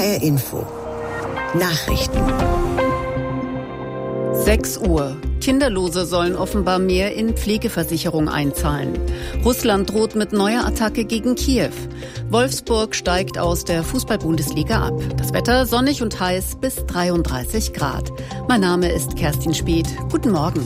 HR Info. Nachrichten. 6 Uhr. Kinderlose sollen offenbar mehr in Pflegeversicherung einzahlen. Russland droht mit neuer Attacke gegen Kiew. Wolfsburg steigt aus der Fußball-Bundesliga ab. Das Wetter sonnig und heiß bis 33 Grad. Mein Name ist Kerstin Speth. Guten Morgen.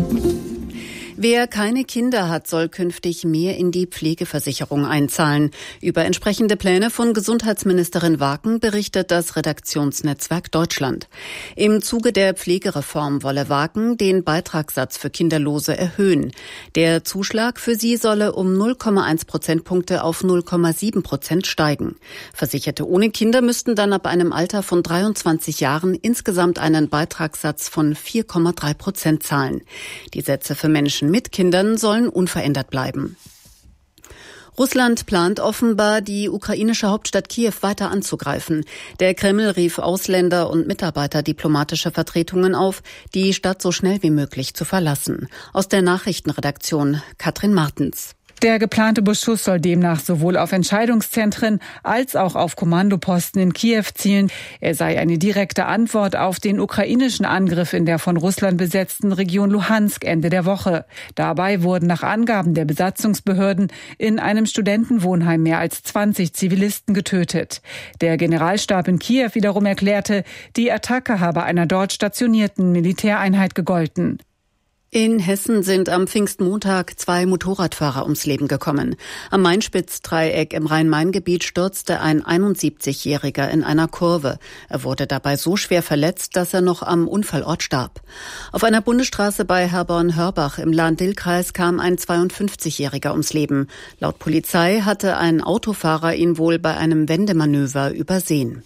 Wer keine Kinder hat, soll künftig mehr in die Pflegeversicherung einzahlen. Über entsprechende Pläne von Gesundheitsministerin Waken berichtet das Redaktionsnetzwerk Deutschland. Im Zuge der Pflegereform wolle Waken den Beitragssatz für Kinderlose erhöhen. Der Zuschlag für sie solle um 0,1 Prozentpunkte auf 0,7% steigen. Versicherte ohne Kinder müssten dann ab einem Alter von 23 Jahren insgesamt einen Beitragssatz von 4,3% zahlen. Die Sätze für Menschen mit Kindern sollen unverändert bleiben. Russland plant offenbar, die ukrainische Hauptstadt Kiew weiter anzugreifen. Der Kreml rief Ausländer und Mitarbeiter diplomatischer Vertretungen auf, die Stadt so schnell wie möglich zu verlassen. Aus der Nachrichtenredaktion Katrin Martens. Der geplante Beschuss soll demnach sowohl auf Entscheidungszentren als auch auf Kommandoposten in Kiew zielen. Er sei eine direkte Antwort auf den ukrainischen Angriff in der von Russland besetzten Region Luhansk Ende der Woche. Dabei wurden nach Angaben der Besatzungsbehörden in einem Studentenwohnheim mehr als 20 Zivilisten getötet. Der Generalstab in Kiew wiederum erklärte, die Attacke habe einer dort stationierten Militäreinheit gegolten. In Hessen sind am Pfingstmontag 2 Motorradfahrer ums Leben gekommen. Am Main-Spitz-Dreieck im Rhein-Main-Gebiet stürzte ein 71-Jähriger in einer Kurve. Er wurde dabei so schwer verletzt, dass er noch am Unfallort starb. Auf einer Bundesstraße bei Herborn-Hörbach im Lahn-Dill-Kreis kam ein 52-Jähriger ums Leben. Laut Polizei hatte ein Autofahrer ihn wohl bei einem Wendemanöver übersehen.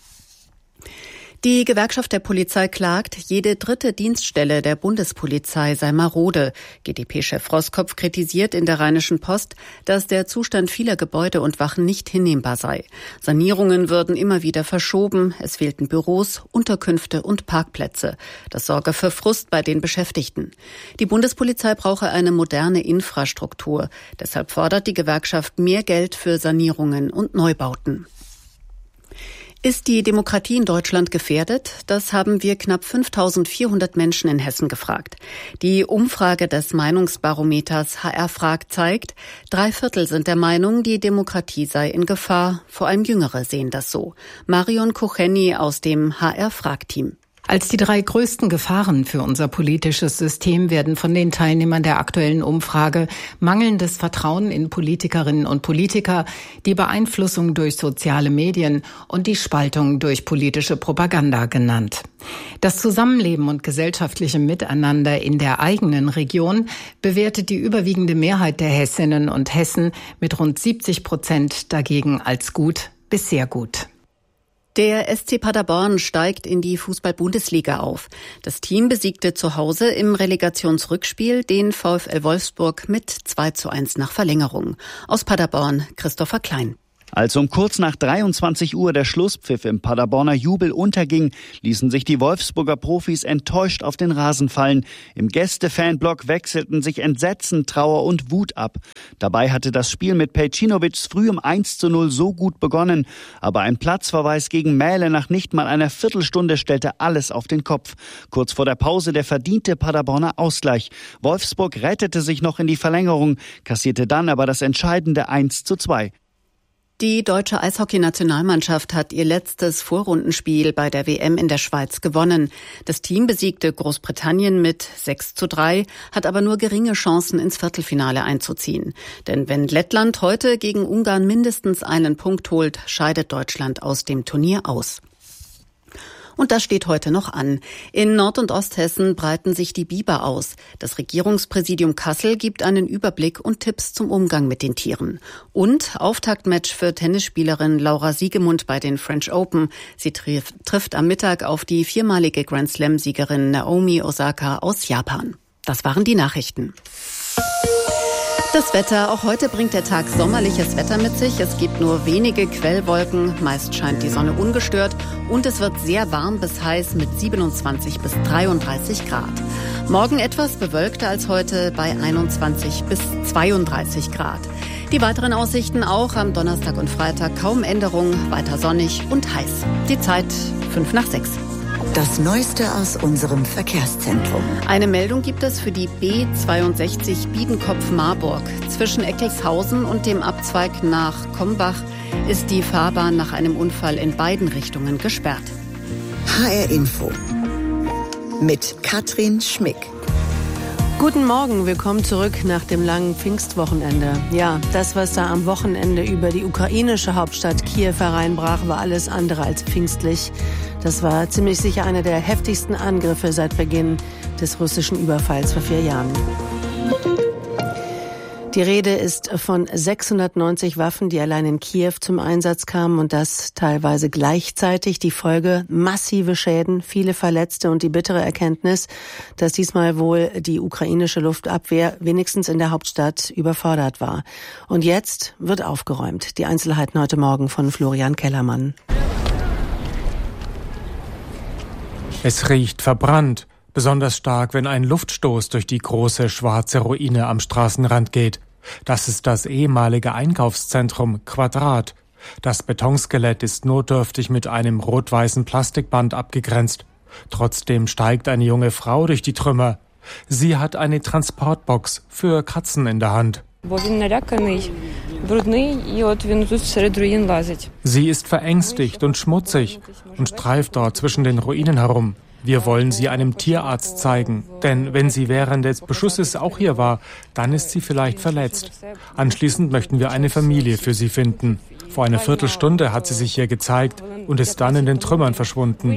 Die Gewerkschaft der Polizei klagt, jede dritte Dienststelle der Bundespolizei sei marode. GdP-Chef Roskopf kritisiert in der Rheinischen Post, dass der Zustand vieler Gebäude und Wachen nicht hinnehmbar sei. Sanierungen würden immer wieder verschoben, es fehlten Büros, Unterkünfte und Parkplätze. Das sorge für Frust bei den Beschäftigten. Die Bundespolizei brauche eine moderne Infrastruktur. Deshalb fordert die Gewerkschaft mehr Geld für Sanierungen und Neubauten. Ist die Demokratie in Deutschland gefährdet? Das haben wir knapp 5.400 Menschen in Hessen gefragt. Die Umfrage des Meinungsbarometers HR Frag zeigt, 3/4 sind der Meinung, die Demokratie sei in Gefahr. Vor allem Jüngere sehen das so. Marion Kucheni aus dem HR Frag-Team. Als die 3 größten Gefahren für unser politisches System werden von den Teilnehmern der aktuellen Umfrage mangelndes Vertrauen in Politikerinnen und Politiker, die Beeinflussung durch soziale Medien und die Spaltung durch politische Propaganda genannt. Das Zusammenleben und gesellschaftliche Miteinander in der eigenen Region bewertet die überwiegende Mehrheit der Hessinnen und Hessen mit rund 70% dagegen als gut bis sehr gut. Der SC Paderborn steigt in die Fußball-Bundesliga auf. Das Team besiegte zu Hause im Relegationsrückspiel den VfL Wolfsburg mit 2:1 nach Verlängerung. Aus Paderborn Christopher Klein. Als um kurz nach 23 Uhr der Schlusspfiff im Paderborner Jubel unterging, ließen sich die Wolfsburger Profis enttäuscht auf den Rasen fallen. Im Gäste-Fanblock wechselten sich Entsetzen, Trauer und Wut ab. Dabei hatte das Spiel mit Pejcinovic früh um 1:0 so gut begonnen. Aber ein Platzverweis gegen Mähle nach nicht mal einer Viertelstunde stellte alles auf den Kopf. Kurz vor der Pause der verdiente Paderborner Ausgleich. Wolfsburg rettete sich noch in die Verlängerung, kassierte dann aber das entscheidende 1:2. Die deutsche Eishockey-Nationalmannschaft hat ihr letztes Vorrundenspiel bei der WM in der Schweiz gewonnen. Das Team besiegte Großbritannien mit 6:3, hat aber nur geringe Chancen, ins Viertelfinale einzuziehen. Denn wenn Lettland heute gegen Ungarn mindestens einen Punkt holt, scheidet Deutschland aus dem Turnier aus. Und das steht heute noch an. In Nord- und Osthessen breiten sich die Biber aus. Das Regierungspräsidium Kassel gibt einen Überblick und Tipps zum Umgang mit den Tieren. Und Auftaktmatch für Tennisspielerin Laura Siegemund bei den French Open. Sie trifft am Mittag auf die 4-malige Grand Slam-Siegerin Naomi Osaka aus Japan. Das waren die Nachrichten. Das Wetter. Auch heute bringt der Tag sommerliches Wetter mit sich. Es gibt nur wenige Quellwolken. Meist scheint die Sonne ungestört. Und es wird sehr warm bis heiß mit 27 bis 33 Grad. Morgen etwas bewölkter als heute bei 21 bis 32 Grad. Die weiteren Aussichten auch am Donnerstag und Freitag kaum Änderungen, weiter sonnig und heiß. Die Zeit 5:05. Das Neueste aus unserem Verkehrszentrum. Eine Meldung gibt es für die B62 Biedenkopf-Marburg. Zwischen Eckelshausen und dem Abzweig nach Kombach ist die Fahrbahn nach einem Unfall in beiden Richtungen gesperrt. HR Info mit Katrin Schmick. Guten Morgen, willkommen zurück nach dem langen Pfingstwochenende. Ja, das, was da am Wochenende über die ukrainische Hauptstadt Kiew hereinbrach, war alles andere als pfingstlich. Das war ziemlich sicher einer der heftigsten Angriffe seit Beginn des russischen Überfalls vor 4 Jahren. Die Rede ist von 690 Waffen, die allein in Kiew zum Einsatz kamen und das teilweise gleichzeitig. Die Folge: massive Schäden, viele Verletzte und die bittere Erkenntnis, dass diesmal wohl die ukrainische Luftabwehr wenigstens in der Hauptstadt überfordert war. Und jetzt wird aufgeräumt. Die Einzelheiten heute Morgen von Florian Kellermann. Es riecht verbrannt, besonders stark, wenn ein Luftstoß durch die große schwarze Ruine am Straßenrand geht. Das ist das ehemalige Einkaufszentrum Quadrat. Das Betonskelett ist notdürftig mit einem rot-weißen Plastikband abgegrenzt. Trotzdem steigt eine junge Frau durch die Trümmer. Sie hat eine Transportbox für Katzen in der Hand. Sie ist verängstigt und schmutzig und streift dort zwischen den Ruinen herum. Wir wollen sie einem Tierarzt zeigen, denn wenn sie während des Beschusses auch hier war, dann ist sie vielleicht verletzt. Anschließend möchten wir eine Familie für sie finden. Vor einer Viertelstunde hat sie sich hier gezeigt und ist dann in den Trümmern verschwunden.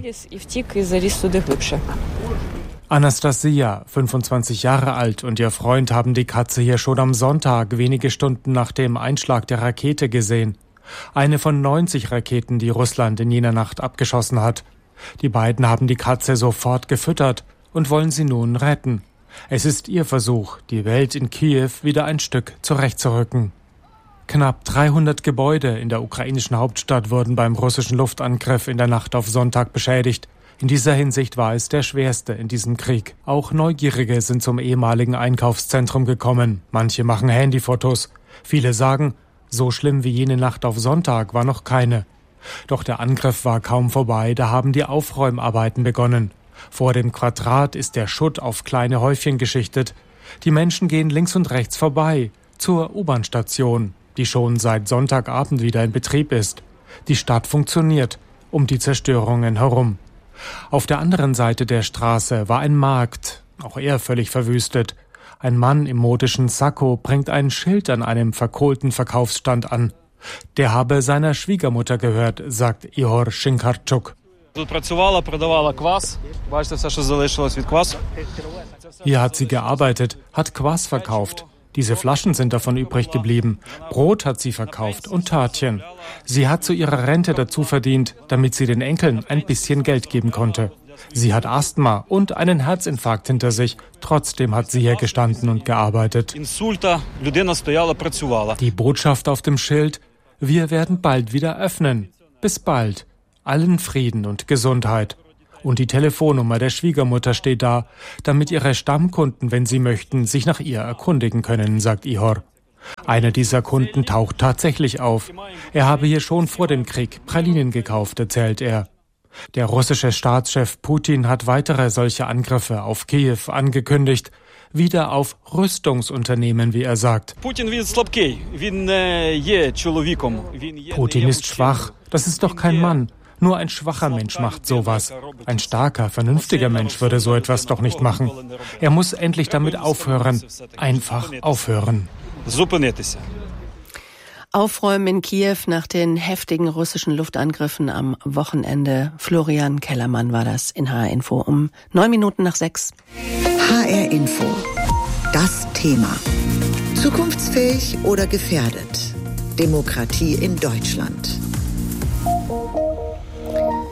Anastasia, 25 Jahre alt, und ihr Freund haben die Katze hier schon am Sonntag, wenige Stunden nach dem Einschlag der Rakete, gesehen. Eine von 90 Raketen, die Russland in jener Nacht abgeschossen hat. Die beiden haben die Katze sofort gefüttert und wollen sie nun retten. Es ist ihr Versuch, die Welt in Kiew wieder ein Stück zurechtzurücken. Knapp 300 Gebäude in der ukrainischen Hauptstadt wurden beim russischen Luftangriff in der Nacht auf Sonntag beschädigt. In dieser Hinsicht war es der schwerste in diesem Krieg. Auch Neugierige sind zum ehemaligen Einkaufszentrum gekommen. Manche machen Handyfotos. Viele sagen, so schlimm wie jene Nacht auf Sonntag war noch keine. Doch der Angriff war kaum vorbei, da haben die Aufräumarbeiten begonnen. Vor dem Quadrat ist der Schutt auf kleine Häufchen geschichtet. Die Menschen gehen links und rechts vorbei, zur U-Bahn-Station, die schon seit Sonntagabend wieder in Betrieb ist. Die Stadt funktioniert um die Zerstörungen herum. Auf der anderen Seite der Straße war ein Markt, auch er völlig verwüstet. Ein Mann im modischen Sakko bringt ein Schild an einem verkohlten Verkaufsstand an. Der habe seiner Schwiegermutter gehört, sagt Ihor Schinkarczuk. Hier hat sie gearbeitet, hat Kwass verkauft. Diese Flaschen sind davon übrig geblieben. Brot hat sie verkauft und Törtchen. Sie hat zu ihrer Rente dazu verdient, damit sie den Enkeln ein bisschen Geld geben konnte. Sie hat Asthma und einen Herzinfarkt hinter sich. Trotzdem hat sie hier gestanden und gearbeitet. Die Botschaft auf dem Schild: Wir werden bald wieder öffnen. Bis bald. Allen Frieden und Gesundheit. Und die Telefonnummer der Schwiegermutter steht da, damit ihre Stammkunden, wenn sie möchten, sich nach ihr erkundigen können, sagt Ihor. Einer dieser Kunden taucht tatsächlich auf. Er habe hier schon vor dem Krieg Pralinen gekauft, erzählt er. Der russische Staatschef Putin hat weitere solche Angriffe auf Kiew angekündigt, wieder auf Rüstungsunternehmen, wie er sagt. Putin ist schwach, das ist doch kein Mann. Nur ein schwacher Mensch macht sowas. Ein starker, vernünftiger Mensch würde so etwas doch nicht machen. Er muss endlich damit aufhören. Einfach aufhören. Aufräumen in Kiew nach den heftigen russischen Luftangriffen am Wochenende. Florian Kellermann war das in HR Info um 6:09. HR Info. Das Thema. Zukunftsfähig oder gefährdet? Demokratie in Deutschland.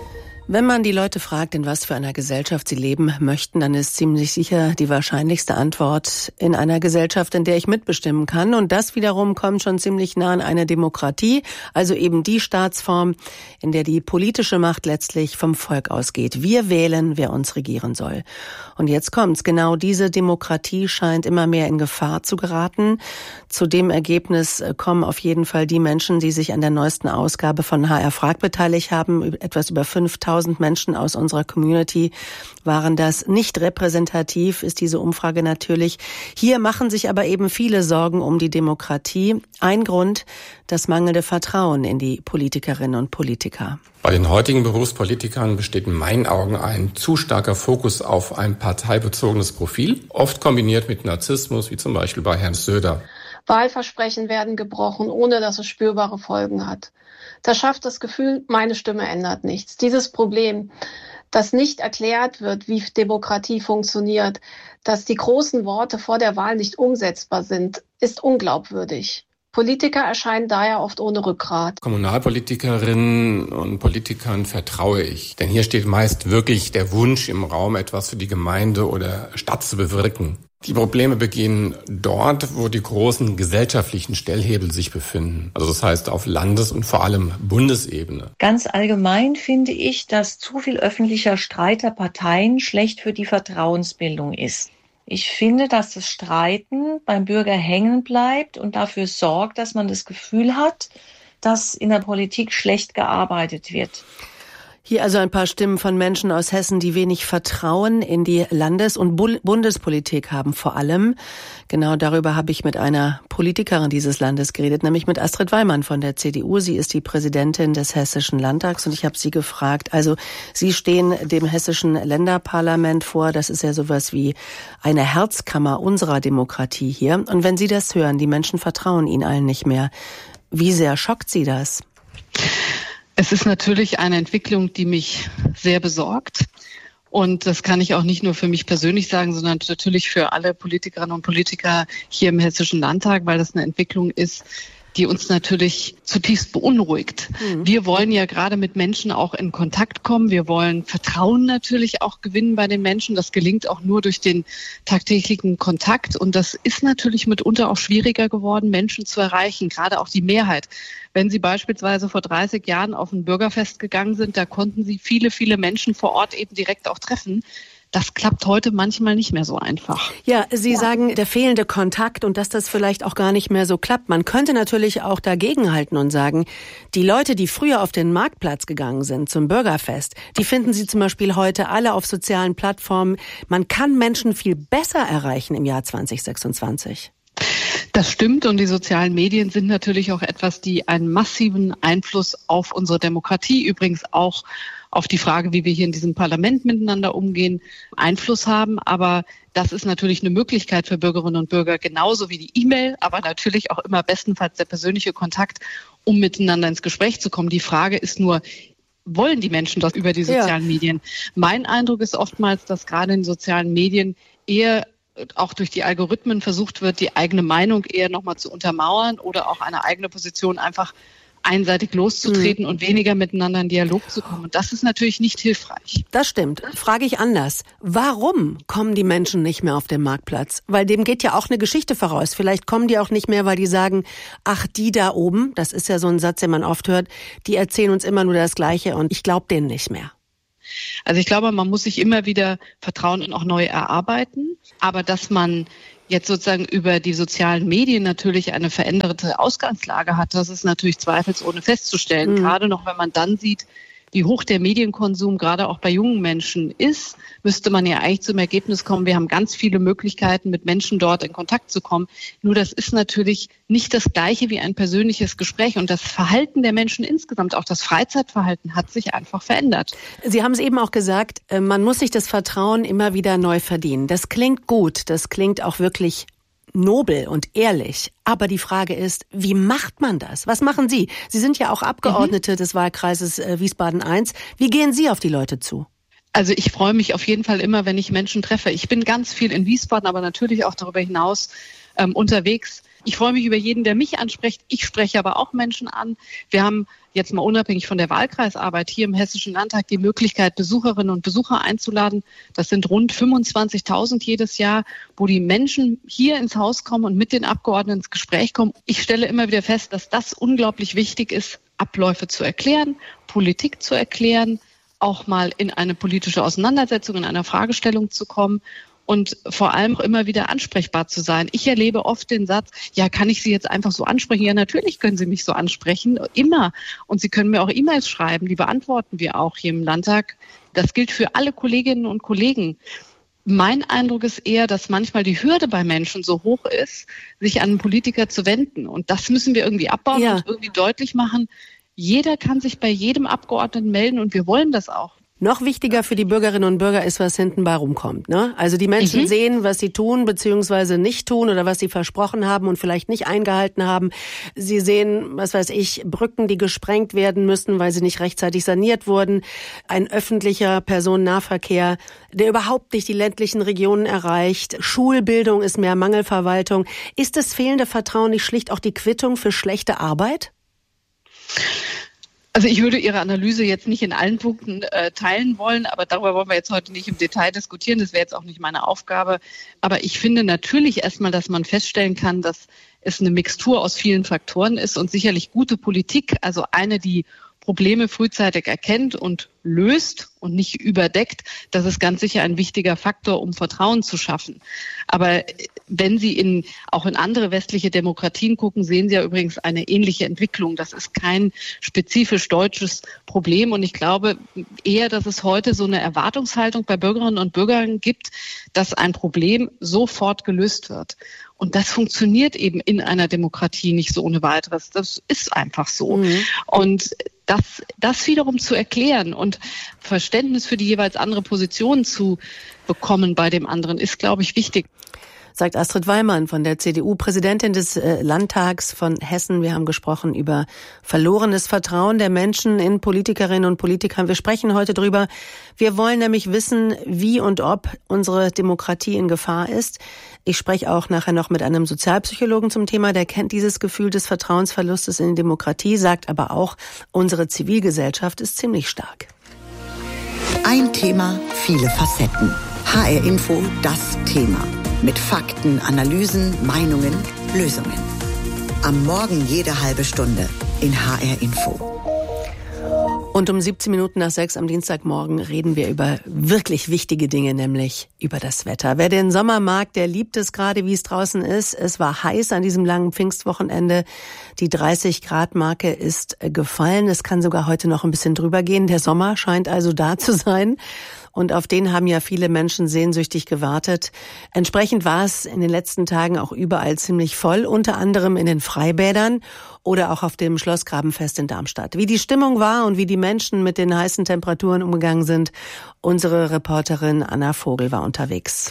Wenn man die Leute fragt, in was für einer Gesellschaft sie leben möchten, dann ist ziemlich sicher die wahrscheinlichste Antwort in einer Gesellschaft, in der ich mitbestimmen kann. Und das wiederum kommt schon ziemlich nah an eine Demokratie, also eben die Staatsform, in der die politische Macht letztlich vom Volk ausgeht. Wir wählen, wer uns regieren soll. Und jetzt kommt's. Genau diese Demokratie scheint immer mehr in Gefahr zu geraten. Zu dem Ergebnis kommen auf jeden Fall die Menschen, die sich an der neuesten Ausgabe von HR Frag beteiligt haben. Etwas über 5.000 Menschen aus unserer Community waren das. Nicht repräsentativ ist diese Umfrage natürlich. Hier machen sich aber eben viele Sorgen um die Demokratie. Ein Grund, das mangelnde Vertrauen in die Politikerinnen und Politiker. Bei den heutigen Berufspolitikern besteht in meinen Augen ein zu starker Fokus auf ein parteibezogenes Profil, oft kombiniert mit Narzissmus, wie zum Beispiel bei Herrn Söder. Wahlversprechen werden gebrochen, ohne dass es spürbare Folgen hat. Das schafft das Gefühl, meine Stimme ändert nichts. Dieses Problem, dass nicht erklärt wird, wie Demokratie funktioniert, dass die großen Worte vor der Wahl nicht umsetzbar sind, ist unglaubwürdig. Politiker erscheinen daher oft ohne Rückgrat. Kommunalpolitikerinnen und Politikern vertraue ich. Denn hier steht meist wirklich der Wunsch im Raum, etwas für die Gemeinde oder Stadt zu bewirken. Die Probleme beginnen dort, wo die großen gesellschaftlichen Stellhebel sich befinden. Also das heißt auf Landes- und vor allem Bundesebene. Ganz allgemein finde ich, dass zu viel öffentlicher Streit der Parteien schlecht für die Vertrauensbildung ist. Ich finde, dass das Streiten beim Bürger hängen bleibt und dafür sorgt, dass man das Gefühl hat, dass in der Politik schlecht gearbeitet wird. Hier also ein paar Stimmen von Menschen aus Hessen, die wenig Vertrauen in die Landes- und Bundespolitik haben vor allem. Genau darüber habe ich mit einer Politikerin dieses Landes geredet, nämlich mit Astrid Weimann von der CDU. Sie ist die Präsidentin des Hessischen Landtags und ich habe sie gefragt, also Sie stehen dem Hessischen Länderparlament vor, das ist ja sowas wie eine Herzkammer unserer Demokratie hier. Und wenn Sie das hören, die Menschen vertrauen Ihnen allen nicht mehr, wie sehr schockt Sie das? Es ist natürlich eine Entwicklung, die mich sehr besorgt. Und das kann ich auch nicht nur für mich persönlich sagen, sondern natürlich für alle Politikerinnen und Politiker hier im Hessischen Landtag, weil das eine Entwicklung ist, die uns natürlich zutiefst beunruhigt. Wir wollen ja gerade mit Menschen auch in Kontakt kommen. Wir wollen Vertrauen natürlich auch gewinnen bei den Menschen. Das gelingt auch nur durch den tagtäglichen Kontakt. Und das ist natürlich mitunter auch schwieriger geworden, Menschen zu erreichen, gerade auch die Mehrheit. Wenn Sie beispielsweise vor 30 Jahren auf ein Bürgerfest gegangen sind, da konnten Sie viele, viele Menschen vor Ort eben direkt auch treffen. Das klappt heute manchmal nicht mehr so einfach. Ja, Sie sagen, der fehlende Kontakt und dass das vielleicht auch gar nicht mehr so klappt. Man könnte natürlich auch dagegenhalten und sagen, die Leute, die früher auf den Marktplatz gegangen sind zum Bürgerfest, die finden Sie zum Beispiel heute alle auf sozialen Plattformen. Man kann Menschen viel besser erreichen im Jahr 2026. Das stimmt und die sozialen Medien sind natürlich auch etwas, die einen massiven Einfluss auf unsere Demokratie, übrigens auch auf die Frage, wie wir hier in diesem Parlament miteinander umgehen, Einfluss haben. Aber das ist natürlich eine Möglichkeit für Bürgerinnen und Bürger, genauso wie die E-Mail, aber natürlich auch immer bestenfalls der persönliche Kontakt, um miteinander ins Gespräch zu kommen. Die Frage ist nur, wollen die Menschen das über die sozialen Medien? Mein Eindruck ist oftmals, dass gerade in sozialen Medien eher auch durch die Algorithmen versucht wird, die eigene Meinung eher nochmal zu untermauern oder auch eine eigene Position einfach einseitig loszutreten und weniger miteinander in Dialog zu kommen. Und das ist natürlich nicht hilfreich. Das stimmt. Frage ich anders. Warum kommen die Menschen nicht mehr auf den Marktplatz? Weil dem geht ja auch eine Geschichte voraus. Vielleicht kommen die auch nicht mehr, weil die sagen, ach, die da oben, das ist ja so ein Satz, den man oft hört, die erzählen uns immer nur das Gleiche und ich glaube denen nicht mehr. Also ich glaube, man muss sich immer wieder Vertrauen und auch neu erarbeiten. Aber dass man jetzt sozusagen über die sozialen Medien natürlich eine veränderte Ausgangslage hat, das ist natürlich zweifelsohne festzustellen. Gerade noch, wenn man dann sieht, wie hoch der Medienkonsum gerade auch bei jungen Menschen ist, müsste man ja eigentlich zum Ergebnis kommen, wir haben ganz viele Möglichkeiten, mit Menschen dort in Kontakt zu kommen. Nur das ist natürlich nicht das Gleiche wie ein persönliches Gespräch. Und das Verhalten der Menschen insgesamt, auch das Freizeitverhalten, hat sich einfach verändert. Sie haben es eben auch gesagt, man muss sich das Vertrauen immer wieder neu verdienen. Das klingt gut, das klingt auch wirklich nobel und ehrlich. Aber die Frage ist, wie macht man das? Was machen Sie? Sie sind ja auch Abgeordnete des Wahlkreises Wiesbaden I. Wie gehen Sie auf die Leute zu? Also ich freue mich auf jeden Fall immer, wenn ich Menschen treffe. Ich bin ganz viel in Wiesbaden, aber natürlich auch darüber hinaus unterwegs. Ich freue mich über jeden, der mich anspricht. Ich spreche aber auch Menschen an. Wir haben jetzt mal unabhängig von der Wahlkreisarbeit hier im Hessischen Landtag die Möglichkeit, Besucherinnen und Besucher einzuladen. Das sind rund 25.000 jedes Jahr, wo die Menschen hier ins Haus kommen und mit den Abgeordneten ins Gespräch kommen. Ich stelle immer wieder fest, dass das unglaublich wichtig ist, Abläufe zu erklären, Politik zu erklären, auch mal in eine politische Auseinandersetzung, in einer Fragestellung zu kommen und vor allem auch immer wieder ansprechbar zu sein. Ich erlebe oft den Satz, ja, kann ich Sie jetzt einfach so ansprechen? Ja, natürlich können Sie mich so ansprechen, immer. Und Sie können mir auch E-Mails schreiben, die beantworten wir auch hier im Landtag. Das gilt für alle Kolleginnen und Kollegen. Mein Eindruck ist eher, dass manchmal die Hürde bei Menschen so hoch ist, sich an einen Politiker zu wenden. Und das müssen wir irgendwie abbauen und irgendwie deutlich machen. Jeder kann sich bei jedem Abgeordneten melden und wir wollen das auch. Noch wichtiger für die Bürgerinnen und Bürger ist, was hinten bei rumkommt, ne? Also die Menschen sehen, was sie tun bzw. nicht tun oder was sie versprochen haben und vielleicht nicht eingehalten haben. Sie sehen, was weiß ich, Brücken, die gesprengt werden müssen, weil sie nicht rechtzeitig saniert wurden. Ein öffentlicher Personennahverkehr, der überhaupt nicht die ländlichen Regionen erreicht. Schulbildung ist mehr Mangelverwaltung. Ist das fehlende Vertrauen nicht schlicht auch die Quittung für schlechte Arbeit? Also ich würde Ihre Analyse jetzt nicht in allen Punkten teilen wollen, aber darüber wollen wir jetzt heute nicht im Detail diskutieren. Das wäre jetzt auch nicht meine Aufgabe. Aber ich finde natürlich erstmal, dass man feststellen kann, dass es eine Mixtur aus vielen Faktoren ist und sicherlich gute Politik, also eine, die Probleme frühzeitig erkennt und löst und nicht überdeckt, das ist ganz sicher ein wichtiger Faktor, um Vertrauen zu schaffen. Aber wenn Sie auch in andere westliche Demokratien gucken, sehen Sie ja übrigens eine ähnliche Entwicklung. Das ist kein spezifisch deutsches Problem. Und ich glaube eher, dass es heute so eine Erwartungshaltung bei Bürgerinnen und Bürgern gibt, dass ein Problem sofort gelöst wird. Und das funktioniert eben in einer Demokratie nicht so ohne weiteres. Das ist einfach so. Und das wiederum zu erklären und Verständnis für die jeweils andere Position zu bekommen bei dem anderen, ist, glaube ich, wichtig. Sagt Astrid Wallmann von der CDU, Präsidentin des Landtags von Hessen. Wir haben gesprochen über verlorenes Vertrauen der Menschen in Politikerinnen und Politiker. Wir sprechen heute drüber. Wir wollen nämlich wissen, wie und ob unsere Demokratie in Gefahr ist. Ich spreche auch nachher noch mit einem Sozialpsychologen zum Thema. Der kennt dieses Gefühl des Vertrauensverlustes in die Demokratie, sagt aber auch, unsere Zivilgesellschaft ist ziemlich stark. Ein Thema, viele Facetten. HR Info, das Thema. Mit Fakten, Analysen, Meinungen, Lösungen. Am Morgen jede halbe Stunde in HR Info. Und um 6:17 am Dienstagmorgen reden wir über wirklich wichtige Dinge, nämlich über das Wetter. Wer den Sommer mag, der liebt es gerade, wie es draußen ist. Es war heiß an diesem langen Pfingstwochenende. Die 30-Grad-Marke ist gefallen. Es kann sogar heute noch ein bisschen drüber gehen. Der Sommer scheint also da zu sein. Und auf den haben ja viele Menschen sehnsüchtig gewartet. Entsprechend war es in den letzten Tagen auch überall ziemlich voll, unter anderem in den Freibädern oder auch auf dem Schlossgrabenfest in Darmstadt. Wie die Stimmung war und wie die Menschen mit den heißen Temperaturen umgegangen sind, unsere Reporterin Anna Vogel war unterwegs.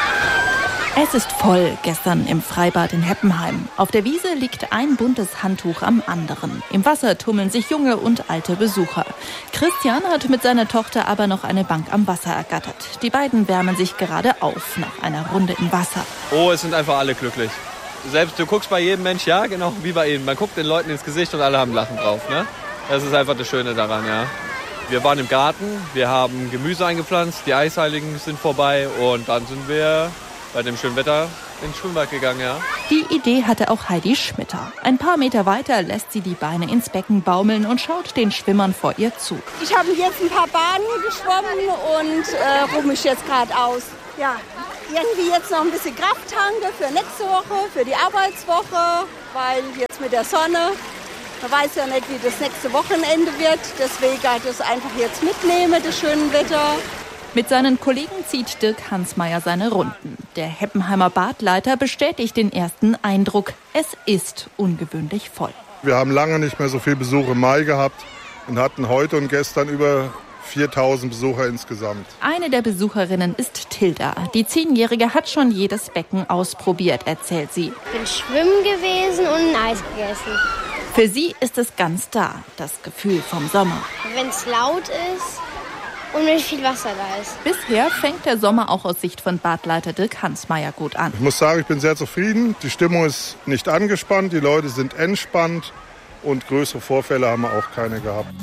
Es ist voll gestern im Freibad in Heppenheim. Auf der Wiese liegt ein buntes Handtuch am anderen. Im Wasser tummeln sich junge und alte Besucher. Christian hat mit seiner Tochter aber noch eine Bank am Wasser ergattert. Die beiden wärmen sich gerade auf nach einer Runde im Wasser. Oh, es sind einfach alle glücklich. Selbst du guckst bei jedem Mensch, ja, genau wie bei ihnen. Man guckt den Leuten ins Gesicht und alle haben Lachen drauf, ne? Das ist einfach das Schöne daran, ja. Wir waren im Garten, wir haben Gemüse eingepflanzt, die Eisheiligen sind vorbei und dann sind wir bei dem schönen Wetter ins Schwimmbad gegangen, ja. Die Idee hatte auch Heidi Schmitter. Ein paar Meter weiter lässt sie die Beine ins Becken baumeln und schaut den Schwimmern vor ihr zu. Ich habe jetzt ein paar Bahnen geschwommen und ruhe mich jetzt gerade aus. Ja, irgendwie jetzt noch ein bisschen Kraft tanke für nächste Woche, für die Arbeitswoche, weil jetzt mit der Sonne, man weiß ja nicht, wie das nächste Wochenende wird. Deswegen halt das einfach jetzt mitnehmen, das schöne Wetter. Mit seinen Kollegen zieht Dirk Hansmeier seine Runden. Der Heppenheimer Badleiter bestätigt den ersten Eindruck. Es ist ungewöhnlich voll. Wir haben lange nicht mehr so viel Besuch im Mai gehabt und hatten heute und gestern über 4.000 Besucher insgesamt. Eine der Besucherinnen ist Tilda. Die 10-Jährige hat schon jedes Becken ausprobiert, erzählt sie. Ich bin schwimmen gewesen und ein Eis gegessen. Für sie ist es ganz da, das Gefühl vom Sommer. Wenn es laut ist, und wenn viel Wasser da ist. Bisher fängt der Sommer auch aus Sicht von Badleiter Dirk Hansmeier gut an. Ich muss sagen, ich bin sehr zufrieden. Die Stimmung ist nicht angespannt, die Leute sind entspannt und größere Vorfälle haben wir auch keine gehabt.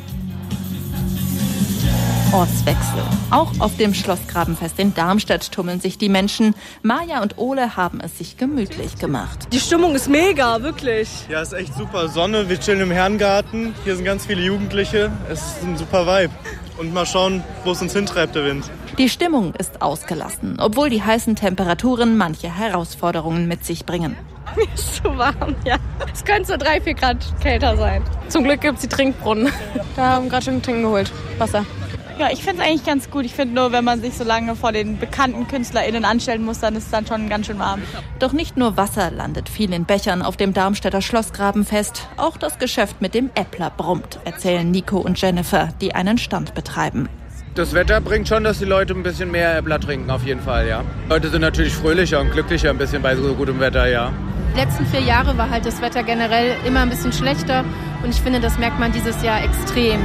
Ortswechsel. Auch auf dem Schlossgrabenfest in Darmstadt tummeln sich die Menschen. Maja und Ole haben es sich gemütlich gemacht. Die Stimmung ist mega, wirklich. Ja, ist echt super Sonne. Wir chillen im Herrengarten. Hier sind ganz viele Jugendliche. Es ist ein super Vibe. Und mal schauen, wo es uns hintreibt, der Wind. Die Stimmung ist ausgelassen, obwohl die heißen Temperaturen manche Herausforderungen mit sich bringen. Mir ist so warm, ja. Es könnte so 3-4 Grad kälter sein. Zum Glück gibt es die Trinkbrunnen. Da haben wir gerade schon Trinken geholt. Wasser. Ja, ich finde es eigentlich ganz gut. Ich finde nur, wenn man sich so lange vor den bekannten KünstlerInnen anstellen muss, dann ist es dann schon ganz schön warm. Doch nicht nur Wasser landet viel in Bechern auf dem Darmstädter Schlossgrabenfest. Auch das Geschäft mit dem Äppler brummt, erzählen Nico und Jennifer, die einen Stand betreiben. Das Wetter bringt schon, dass die Leute ein bisschen mehr Äppler trinken, auf jeden Fall, ja. Die Leute sind natürlich fröhlicher und glücklicher ein bisschen bei so gutem Wetter, ja. Die letzten 4 Jahre war halt das Wetter generell immer ein bisschen schlechter und ich finde, das merkt man dieses Jahr extrem.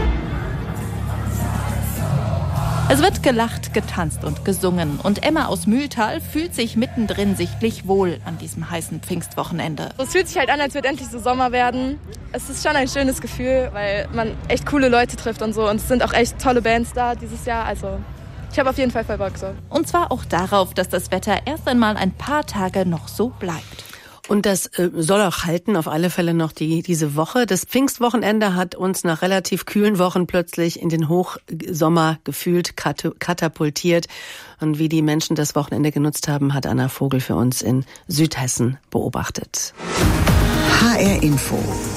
Es wird gelacht, getanzt und gesungen. Und Emma aus Mühltal fühlt sich mittendrin sichtlich wohl an diesem heißen Pfingstwochenende. Es fühlt sich halt an, als würde endlich so Sommer werden. Es ist schon ein schönes Gefühl, weil man echt coole Leute trifft und so. Und es sind auch echt tolle Bands da dieses Jahr. Also ich habe auf jeden Fall voll Bock so. Und zwar auch darauf, dass das Wetter erst einmal ein paar Tage noch so bleibt. Und das soll auch halten, auf alle Fälle noch diese Woche. Das Pfingstwochenende hat uns nach relativ kühlen Wochen plötzlich in den Hochsommer gefühlt katapultiert. Und wie die Menschen das Wochenende genutzt haben, hat Anna Vogel für uns in Südhessen beobachtet. HR Info.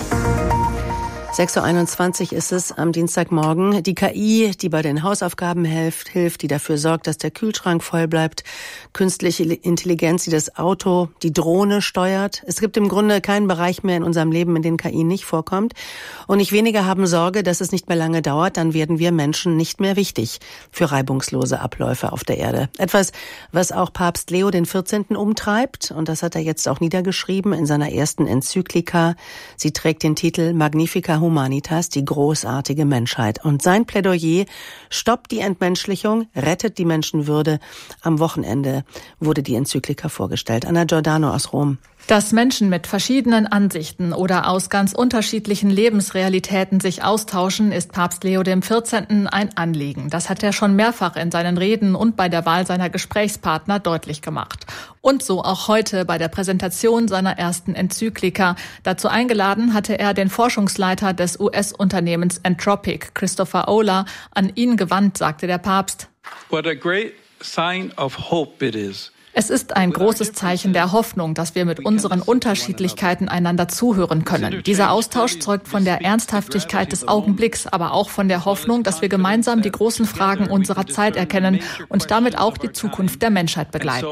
6.21 Uhr ist es am Dienstagmorgen. Die KI, die bei den Hausaufgaben hilft, die dafür sorgt, dass der Kühlschrank voll bleibt. Künstliche Intelligenz, die das Auto, die Drohne steuert. Es gibt im Grunde keinen Bereich mehr in unserem Leben, in dem KI nicht vorkommt. Und nicht wenige haben Sorge, dass es nicht mehr lange dauert. Dann werden wir Menschen nicht mehr wichtig für reibungslose Abläufe auf der Erde. Etwas, was auch Papst Leo XIV. Umtreibt. Und das hat er jetzt auch niedergeschrieben in seiner ersten Enzyklika. Sie trägt den Titel Magnifica Humanitas, die großartige Menschheit. Und sein Plädoyer: stoppt die Entmenschlichung, rettet die Menschenwürde. Am Wochenende wurde die Enzyklika vorgestellt. Anna Giordano aus Rom. Dass Menschen mit verschiedenen Ansichten oder aus ganz unterschiedlichen Lebensrealitäten sich austauschen, ist Papst Leo XIV. Ein Anliegen. Das hat er schon mehrfach in seinen Reden und bei der Wahl seiner Gesprächspartner deutlich gemacht. Und so auch heute bei der Präsentation seiner ersten Enzyklika. Dazu eingeladen hatte er den Forschungsleiter des US-Unternehmens Anthropic, Christopher Olah. An ihn gewandt, sagte der Papst: What a great sign of hope it is. Es ist ein großes Zeichen der Hoffnung, dass wir mit unseren Unterschiedlichkeiten einander zuhören können. Dieser Austausch zeugt von der Ernsthaftigkeit des Augenblicks, aber auch von der Hoffnung, dass wir gemeinsam die großen Fragen unserer Zeit erkennen und damit auch die Zukunft der Menschheit begleiten.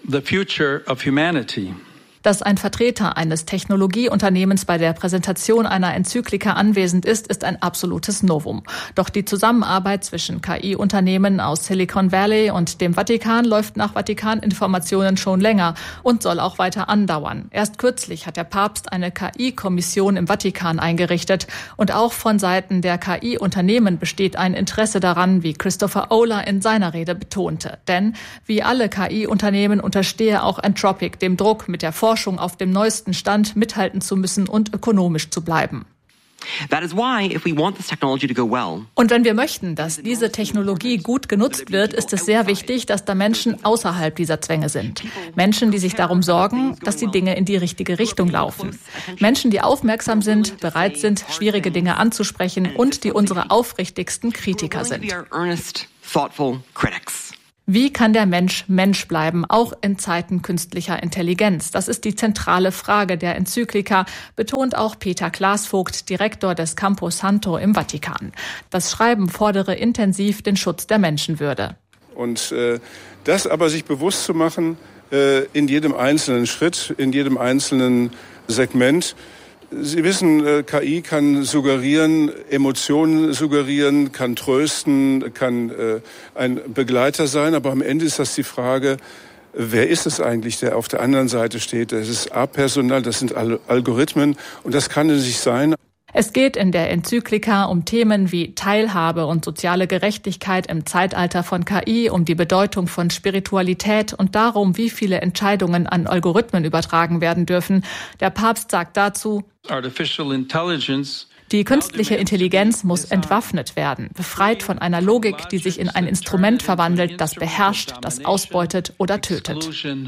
Dass ein Vertreter eines Technologieunternehmens bei der Präsentation einer Enzyklika anwesend ist ein absolutes Novum. Doch die Zusammenarbeit zwischen KI-Unternehmen aus Silicon Valley und dem Vatikan läuft nach Vatikaninformationen schon länger und soll auch weiter andauern. Erst kürzlich hat der Papst eine KI-Kommission im Vatikan eingerichtet. Und auch von Seiten der KI-Unternehmen besteht ein Interesse daran, wie Christopher Olah in seiner Rede betonte. Denn wie alle KI-Unternehmen unterstehe auch Anthropic dem Druck, mit der Forschung auf dem neuesten Stand mithalten zu müssen und ökonomisch zu bleiben. Und wenn wir möchten, dass diese Technologie gut genutzt wird, ist es sehr wichtig, dass da Menschen außerhalb dieser Zwänge sind. Menschen, die sich darum sorgen, dass die Dinge in die richtige Richtung laufen. Menschen, die aufmerksam sind, bereit sind, schwierige Dinge anzusprechen und die unsere aufrichtigsten Kritiker sind. Wie kann der Mensch Mensch bleiben, auch in Zeiten künstlicher Intelligenz? Das ist die zentrale Frage der Enzyklika, betont auch Peter Glasvogt, Direktor des Campo Santo im Vatikan. Das Schreiben fordere intensiv den Schutz der Menschenwürde. Und das aber sich bewusst zu machen, in jedem einzelnen Schritt, in jedem einzelnen Segment. Sie wissen, KI kann suggerieren, Emotionen suggerieren, kann trösten, kann ein Begleiter sein. Aber am Ende ist das die Frage, wer ist es eigentlich, der auf der anderen Seite steht? Das ist apersonal, das sind Algorithmen und das kann es nicht sein. Es geht in der Enzyklika um Themen wie Teilhabe und soziale Gerechtigkeit im Zeitalter von KI, um die Bedeutung von Spiritualität und darum, wie viele Entscheidungen an Algorithmen übertragen werden dürfen. Der Papst sagt dazu: Die künstliche Intelligenz muss entwaffnet werden, befreit von einer Logik, die sich in ein Instrument verwandelt, das beherrscht, das ausbeutet oder tötet.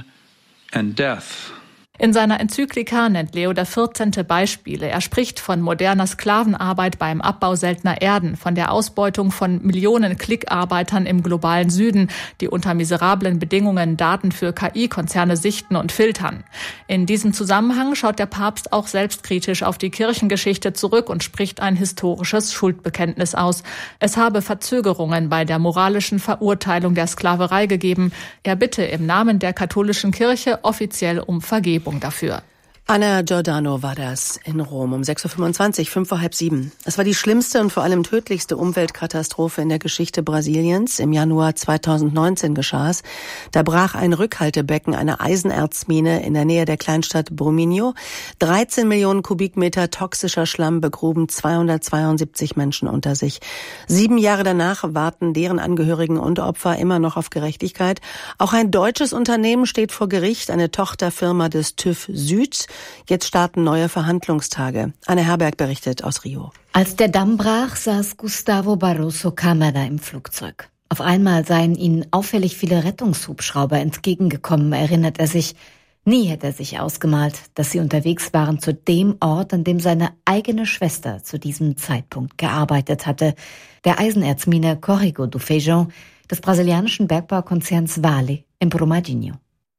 In seiner Enzyklika nennt Leo XIV. Beispiele. Er spricht von moderner Sklavenarbeit beim Abbau seltener Erden, von der Ausbeutung von Millionen Klickarbeitern im globalen Süden, die unter miserablen Bedingungen Daten für KI-Konzerne sichten und filtern. In diesem Zusammenhang schaut der Papst auch selbstkritisch auf die Kirchengeschichte zurück und spricht ein historisches Schuldbekenntnis aus. Es habe Verzögerungen bei der moralischen Verurteilung der Sklaverei gegeben. Er bitte im Namen der katholischen Kirche offiziell um Vergebung dafür. Anna Giordano war das in Rom um 6.25 Uhr, 6:05. Es war die schlimmste und vor allem tödlichste Umweltkatastrophe in der Geschichte Brasiliens. Im Januar 2019 geschah es. Da brach ein Rückhaltebecken einer Eisenerzmine in der Nähe der Kleinstadt Bruminho. 13 Millionen Kubikmeter toxischer Schlamm begruben 272 Menschen unter sich. 7 Jahre danach warten deren Angehörigen und Opfer immer noch auf Gerechtigkeit. Auch ein deutsches Unternehmen steht vor Gericht, eine Tochterfirma des TÜV Süd. Jetzt starten neue Verhandlungstage. Anne Herberg berichtet aus Rio. Als der Damm brach, saß Gustavo Barroso Câmara im Flugzeug. Auf einmal seien ihnen auffällig viele Rettungshubschrauber entgegengekommen, erinnert er sich. Nie hätte er sich ausgemalt, dass sie unterwegs waren zu dem Ort, an dem seine eigene Schwester zu diesem Zeitpunkt gearbeitet hatte, der Eisenerzmine Córrego do Feijão des brasilianischen Bergbaukonzerns Vale in Brumadinho.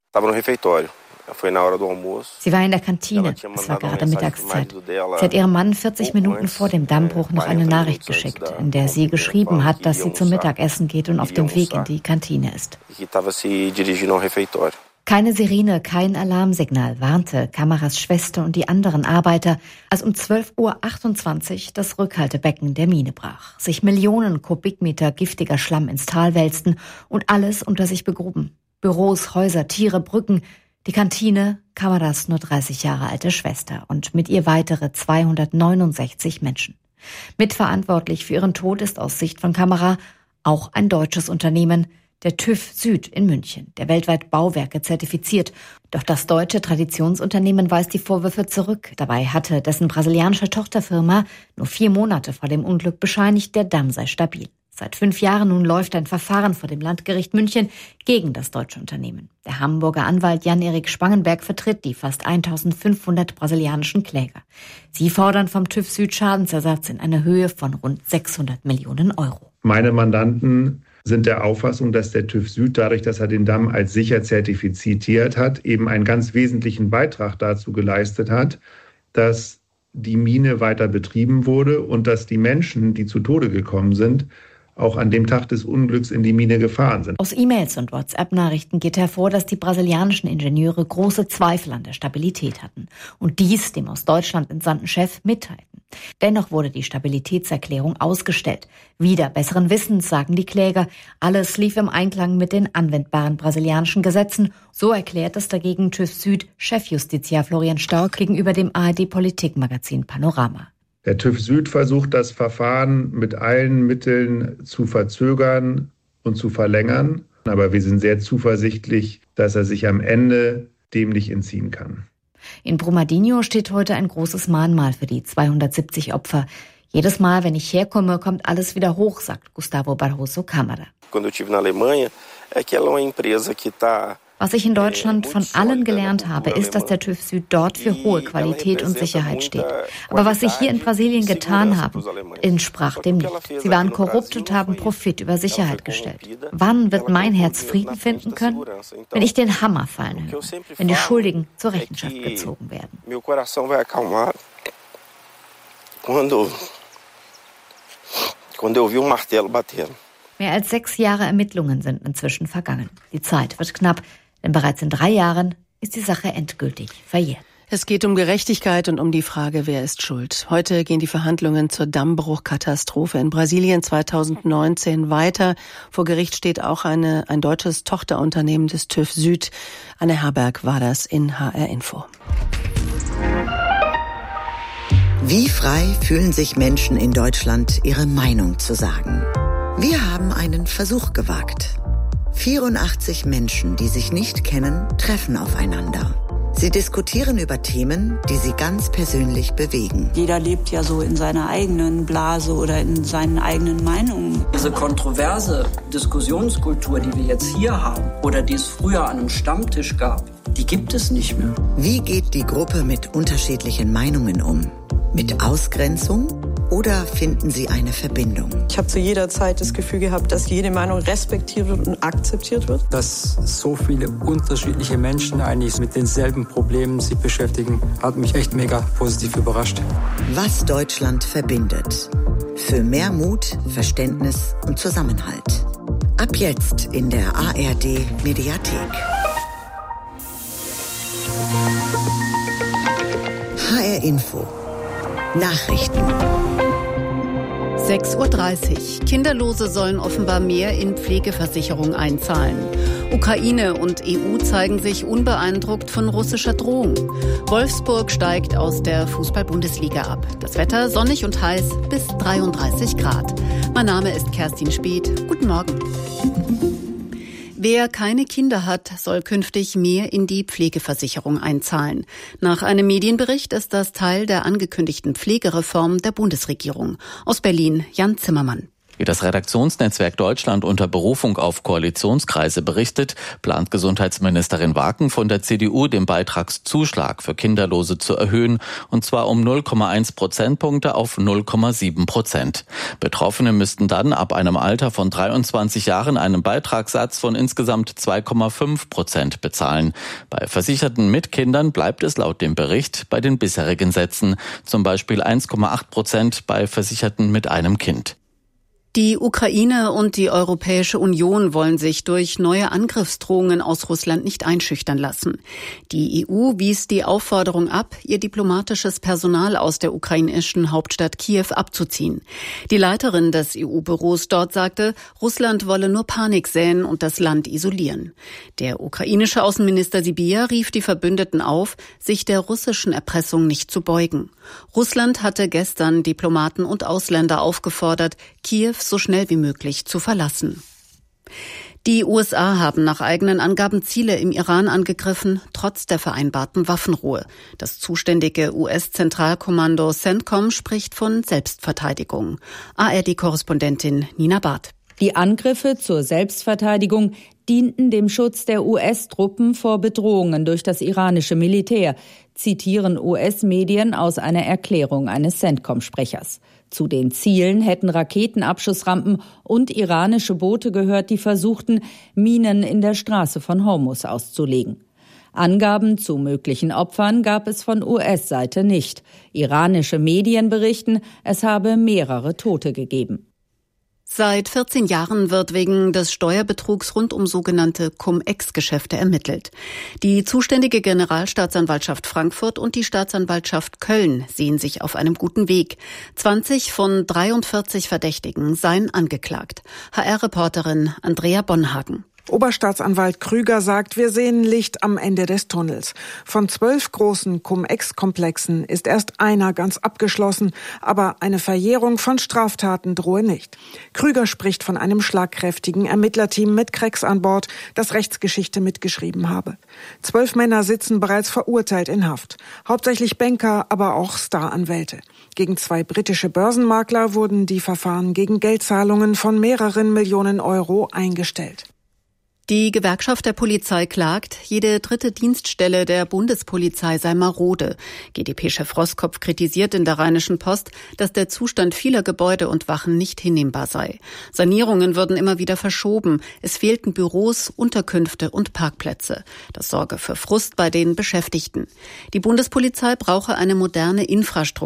Sie war in der Kantine, es war gerade Mittagszeit. Sie hat ihrem Mann 40 Minuten vor dem Dammbruch noch eine Nachricht geschickt, in der sie geschrieben hat, dass sie zum Mittagessen geht und auf dem Weg in die Kantine ist. Keine Sirene, kein Alarmsignal warnte Câmaras Schwester und die anderen Arbeiter, als um 12.28 Uhr das Rückhaltebecken der Mine brach, sich Millionen Kubikmeter giftiger Schlamm ins Tal wälzten und alles unter sich begruben. Büros, Häuser, Tiere, Brücken. Die Kantine, Câmaras nur 30 Jahre alte Schwester und mit ihr weitere 269 Menschen. Mitverantwortlich für ihren Tod ist aus Sicht von Câmara auch ein deutsches Unternehmen, der TÜV Süd in München, der weltweit Bauwerke zertifiziert. Doch das deutsche Traditionsunternehmen weist die Vorwürfe zurück. Dabei hatte dessen brasilianische Tochterfirma nur 4 Monate vor dem Unglück bescheinigt, der Damm sei stabil. Seit 5 Jahren nun läuft ein Verfahren vor dem Landgericht München gegen das deutsche Unternehmen. Der Hamburger Anwalt Jan-Erik Spangenberg vertritt die fast 1500 brasilianischen Kläger. Sie fordern vom TÜV Süd Schadensersatz in einer Höhe von rund 600 Millionen Euro. Meine Mandanten sind der Auffassung, dass der TÜV Süd, dadurch, dass er den Damm als sicher zertifiziert hat, eben einen ganz wesentlichen Beitrag dazu geleistet hat, dass die Mine weiter betrieben wurde und dass die Menschen, die zu Tode gekommen sind, auch an dem Tag des Unglücks in die Mine gefahren sind. Aus E-Mails und WhatsApp-Nachrichten geht hervor, dass die brasilianischen Ingenieure große Zweifel an der Stabilität hatten und dies dem aus Deutschland entsandten Chef mitteilten. Dennoch wurde die Stabilitätserklärung ausgestellt. Wider besseren Wissens sagen die Kläger, alles lief im Einklang mit den anwendbaren brasilianischen Gesetzen. So erklärt es dagegen TÜV Süd Chefjustiziar Florian Stork gegenüber dem ARD-Politikmagazin Panorama. Der TÜV Süd versucht, das Verfahren mit allen Mitteln zu verzögern und zu verlängern. Aber wir sind sehr zuversichtlich, dass er sich am Ende dem nicht entziehen kann. In Brumadinho steht heute ein großes Mahnmal für die 270 Opfer. Jedes Mal, wenn ich herkomme, kommt alles wieder hoch, sagt Gustavo Barroso Câmara. Was ich in Deutschland von allen gelernt habe, ist, dass der TÜV Süd dort für hohe Qualität und Sicherheit steht. Aber was sie hier in Brasilien getan haben, entsprach dem nicht. Sie waren korrupt und haben Profit über Sicherheit gestellt. Wann wird mein Herz Frieden finden können? Wenn ich den Hammer fallen höre, wenn die Schuldigen zur Rechenschaft gezogen werden. Mehr als 6 Jahre Ermittlungen sind inzwischen vergangen. Die Zeit wird knapp, denn bereits in 3 Jahren ist die Sache endgültig verjährt. Es geht um Gerechtigkeit und um die Frage, wer ist schuld. Heute gehen die Verhandlungen zur Dammbruchkatastrophe in Brasilien 2019 weiter. Vor Gericht steht auch ein deutsches Tochterunternehmen des TÜV Süd. Anne Herberg war das in HR Info. Wie frei fühlen sich Menschen in Deutschland, ihre Meinung zu sagen? Wir haben einen Versuch gewagt. 84 Menschen, die sich nicht kennen, treffen aufeinander. Sie diskutieren über Themen, die sie ganz persönlich bewegen. Jeder lebt ja so in seiner eigenen Blase oder in seinen eigenen Meinungen. Diese kontroverse Diskussionskultur, die wir jetzt hier haben oder die es früher an einem Stammtisch gab, die gibt es nicht mehr. Wie geht die Gruppe mit unterschiedlichen Meinungen um? Mit Ausgrenzung oder finden sie eine Verbindung? Ich habe zu jeder Zeit das Gefühl gehabt, dass jede Meinung respektiert wird und akzeptiert wird. Dass so viele unterschiedliche Menschen eigentlich mit denselben Problemen sich beschäftigen, hat mich echt mega positiv überrascht. Was Deutschland verbindet. Für mehr Mut, Verständnis und Zusammenhalt. Ab jetzt in der ARD Mediathek. HR Info. Nachrichten. 6:30 Uhr. Kinderlose sollen offenbar mehr in Pflegeversicherung einzahlen. Ukraine und EU zeigen sich unbeeindruckt von russischer Drohung. Wolfsburg steigt aus der Fußball-Bundesliga ab. Das Wetter sonnig und heiß bis 33 Grad. Mein Name ist Kerstin Speth. Guten Morgen. Wer keine Kinder hat, soll künftig mehr in die Pflegeversicherung einzahlen. Nach einem Medienbericht ist das Teil der angekündigten Pflegereform der Bundesregierung. Aus Berlin, Jan Zimmermann. Wie das Redaktionsnetzwerk Deutschland unter Berufung auf Koalitionskreise berichtet, plant Gesundheitsministerin Waken von der CDU, den Beitragszuschlag für Kinderlose zu erhöhen, und zwar um 0,1 Prozentpunkte auf 0,7%. Betroffene müssten dann ab einem Alter von 23 Jahren einen Beitragssatz von insgesamt 2,5% bezahlen. Bei Versicherten mit Kindern bleibt es laut dem Bericht bei den bisherigen Sätzen, zum Beispiel 1,8% bei Versicherten mit einem Kind. Die Ukraine und die Europäische Union wollen sich durch neue Angriffsdrohungen aus Russland nicht einschüchtern lassen. Die EU wies die Aufforderung ab, ihr diplomatisches Personal aus der ukrainischen Hauptstadt Kiew abzuziehen. Die Leiterin des EU-Büros dort sagte, Russland wolle nur Panik säen und das Land isolieren. Der ukrainische Außenminister Sybiha rief die Verbündeten auf, sich der russischen Erpressung nicht zu beugen. Russland hatte gestern Diplomaten und Ausländer aufgefordert, Kiew so schnell wie möglich zu verlassen. Die USA haben nach eigenen Angaben Ziele im Iran angegriffen, trotz der vereinbarten Waffenruhe. Das zuständige US-Zentralkommando CENTCOM spricht von Selbstverteidigung. ARD-Korrespondentin Nina Barth. Die Angriffe zur Selbstverteidigung dienten dem Schutz der US-Truppen vor Bedrohungen durch das iranische Militär, zitieren US-Medien aus einer Erklärung eines CENTCOM-Sprechers. Zu den Zielen hätten Raketenabschussrampen und iranische Boote gehört, die versuchten, Minen in der Straße von Hormuz auszulegen. Angaben zu möglichen Opfern gab es von US-Seite nicht. Iranische Medien berichten, es habe mehrere Tote gegeben. Seit 14 Jahren wird wegen des Steuerbetrugs rund um sogenannte Cum-Ex-Geschäfte ermittelt. Die zuständige Generalstaatsanwaltschaft Frankfurt und die Staatsanwaltschaft Köln sehen sich auf einem guten Weg. 20 von 43 Verdächtigen seien angeklagt. HR-Reporterin Andrea Bonhagen. Oberstaatsanwalt Krüger sagt, wir sehen Licht am Ende des Tunnels. Von 12 großen Cum-Ex-Komplexen ist erst einer ganz abgeschlossen, aber eine Verjährung von Straftaten drohe nicht. Krüger spricht von einem schlagkräftigen Ermittlerteam mit Cracks an Bord, das Rechtsgeschichte mitgeschrieben habe. 12 Männer sitzen bereits verurteilt in Haft. Hauptsächlich Banker, aber auch Staranwälte. Gegen 2 britische Börsenmakler wurden die Verfahren gegen Geldzahlungen von mehreren Millionen Euro eingestellt. Die Gewerkschaft der Polizei klagt, jede dritte Dienststelle der Bundespolizei sei marode. GdP-Chef Roskopf kritisiert in der Rheinischen Post, dass der Zustand vieler Gebäude und Wachen nicht hinnehmbar sei. Sanierungen würden immer wieder verschoben. Es fehlten Büros, Unterkünfte und Parkplätze. Das sorge für Frust bei den Beschäftigten. Die Bundespolizei brauche eine moderne Infrastruktur.